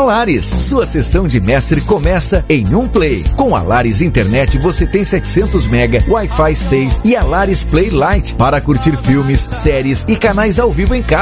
Lares. Sua sessão de mestre começa em um Play. Com a Lares Internet você tem 700 mega, Wi-Fi 6 e a Lares Play Lite para curtir filmes, séries e canais ao vivo em casa.